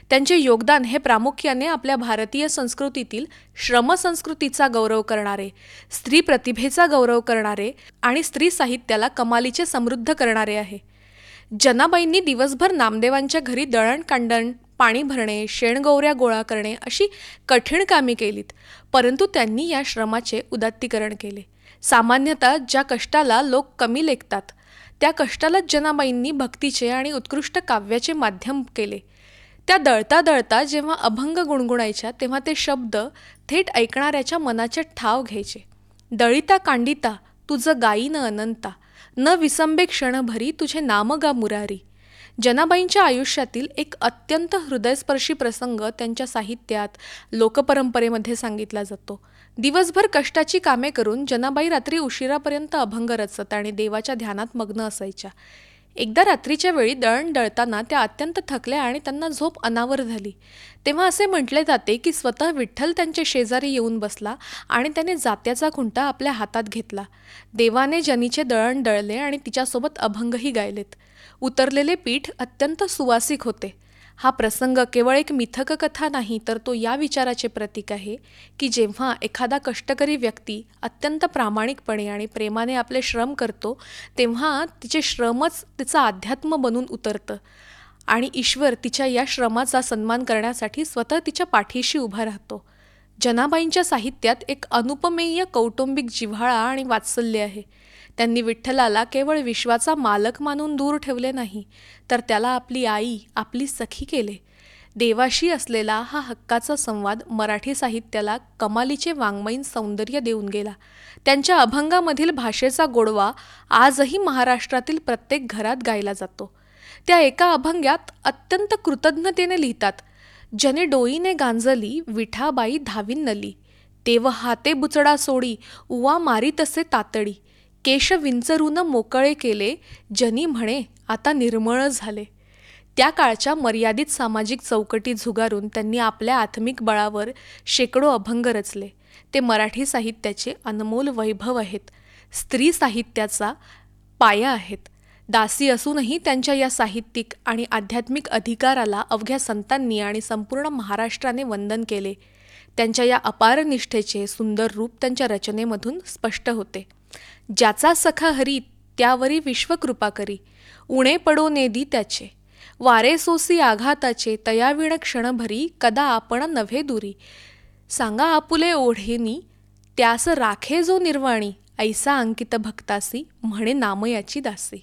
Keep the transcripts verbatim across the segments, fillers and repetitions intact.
त्यांचे योगदान हे प्रामुख्याने आपल्या भारतीय संस्कृतीतील श्रमसंस्कृतीचा गौरव करणारे, स्त्री प्रतिभेचा गौरव करणारे आणि स्त्री साहित्याला कमालीचे समृद्ध करणारे आहे. जनाबाईंनी दिवसभर नामदेवांच्या घरी दळणकांडण, पाणी भरणे, शेणगौऱ्या गोळा करणे अशी कठीण कामे केलीत, परंतु त्यांनी या श्रमाचे उदात्तीकरण केले. सामान्यतः ज्या कष्टाला लोक कमी लेखतात, त्या कष्टालाच जनाबाईंनी भक्तीचे आणि उत्कृष्ट काव्याचे माध्यम केले. त्या दळता दळता जेव्हा अभंग गुणगुणायच्या, तेव्हा ते शब्द थेट ऐकणाऱ्याच्या मनाचे ठाव घ्यायचे. दळिता कांडिता तुझं गायीन अनंता, न विसंबे क्षणभरी तुझे नाम गा मुरारी. जनाबाईंच्या आयुष्यातील एक अत्यंत हृदयस्पर्शी प्रसंग त्यांच्या साहित्यात, लोकपरंपरेमध्ये सांगितला जातो. दिवसभर कष्टाची कामे करून जनाबाई रात्री उशिरापर्यंत अभंग रचत आणि देवाच्या ध्यानात मग्न असायच्या. एकदा रात्रीच्या वेळी दळण दळताना त्या अत्यंत थकल्या आणि त्यांना झोप अनावर झाली. तेव्हा असे म्हटले जाते की स्वतः विठ्ठल त्यांच्या शेजारी येऊन बसला आणि त्याने जात्याचा खुंटा आपल्या हातात घेतला. देवाने जनीचे दळण दळले आणि तिच्यासोबत अभंगही गायलेत. उतरलेले पीठ अत्यंत सुवासिक होते. हा प्रसंग केवळ एक मिथक कथा नाही, तर तो या विचाराचे प्रतीक आहे की जेव्हा एखादा कष्टकरी व्यक्ती अत्यंत प्रामाणिकपणे आणि प्रेमाने आपले श्रम करतो, तेव्हा तिचे श्रमच तिचं अध्यात्म बनून उतरतं आणि ईश्वर तिच्या या श्रमाचा सन्मान करण्यासाठी स्वतः तिच्या पाठीशी उभा राहतो. जनाबाईंच्या साहित्यात एक अनुपमेय कौटुंबिक जिव्हाळा आणि वात्सल्य आहे. त्यांनी विठ्ठलाला केवळ विश्वाचा मालक मानून दूर ठेवले नाही, तर त्याला आपली आई, आपली सखी केले. देवाशी असलेला हा हक्काचा संवाद मराठी साहित्याला कमालीचे वाङ्मयीन सौंदर्य देऊन गेला. त्यांच्या अभंगामधील भाषेचा गोडवा आजही महाराष्ट्रातील प्रत्येक घरात गायला जातो. त्या एका अभंगात अत्यंत कृतज्ञतेने लिहितात, जने डोईने गांजली विठाबाई धावीन नली, तेव हाते बुचडा सोडी उवा मारी तसे तातडी, केश विंचरून मोकळे केले, जनी म्हणे आता निर्मळ झाले. त्या काळच्या मर्यादित सामाजिक चौकटी झुगारून त्यांनी आपल्या आत्मिक बळावर शेकडो अभंग रचले. ते मराठी साहित्याचे अनमोल वैभव आहेत, स्त्री साहित्याचा पाया आहेत. दासी असूनही त्यांच्या या साहित्यिक आणि आध्यात्मिक अधिकाराला अवघ्या संतांनी आणि संपूर्ण महाराष्ट्राने वंदन केले. त्यांच्या या अपार निष्ठेचे सुंदर रूप त्यांच्या रचनेमधून स्पष्ट होते. ज्याचा सखा हरी त्यावरी विश्वकृपा करी, उणे पडो नेदी त्याचे, वारे सोसी आघाताचे, तयाविण क्षणभरी कदा आपण नव्हे दुरी, सांगा आपुले ओढेनी त्यास राखे जो निर्वाणी, ऐसा अंकित भक्तासी म्हणे नामयाची दासी.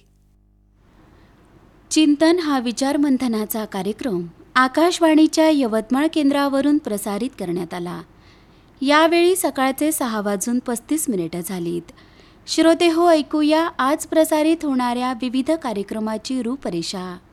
चिंतन हा विचारमंथनाचा कार्यक्रम आकाशवाणीच्या यवतमाळ केंद्रावरून प्रसारित करण्यात आला. यावेळी सकाळचे सहा वाजून पस्तीस मिनिटं झालीत. श्रोते हो, ऐकूया आज प्रसारित होणाऱ्या विविध कार्यक्रमाची रूपरेषा.